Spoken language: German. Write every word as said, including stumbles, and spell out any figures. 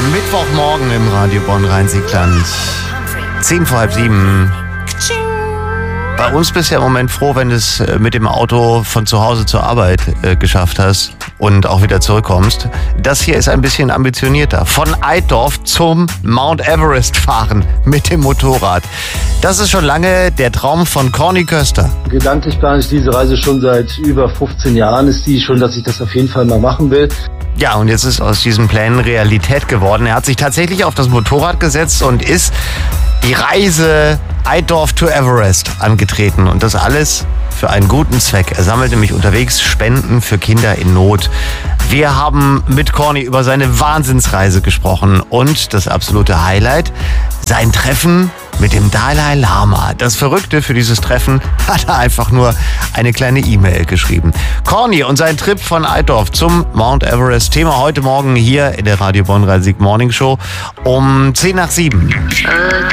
Mittwochmorgen im Radio Bonn-Rhein-Sieg-Land. Zehn vor halb sieben. Bei uns bist du ja im Moment froh, wenn du es mit dem Auto von zu Hause zur Arbeit äh, geschafft hast und auch wieder zurückkommst. Das hier ist ein bisschen ambitionierter. Von Eitorf zum Mount Everest fahren mit dem Motorrad. Das ist schon lange der Traum von Corny Köster. Gedanklich plane ich diese Reise schon seit über fünfzehn Jahren. Ist die schon, dass ich das auf jeden Fall mal machen will. Ja, und jetzt ist aus diesen Plänen Realität geworden. Er hat sich tatsächlich auf das Motorrad gesetzt und ist die Reise Eitorf to Everest angetreten. Und das alles für einen guten Zweck. Er sammelt nämlich unterwegs Spenden für Kinder in Not. Wir haben mit Corny über seine Wahnsinnsreise gesprochen und das absolute Highlight, sein Treffen mit dem Dalai Lama. Das Verrückte für dieses Treffen hat er einfach nur eine kleine E-Mail geschrieben. Corny und sein Trip von Eitorf zum Mount Everest. Thema heute Morgen hier in der Radio Bonn-Rhein-Sieg Morning Show um zehn nach sieben.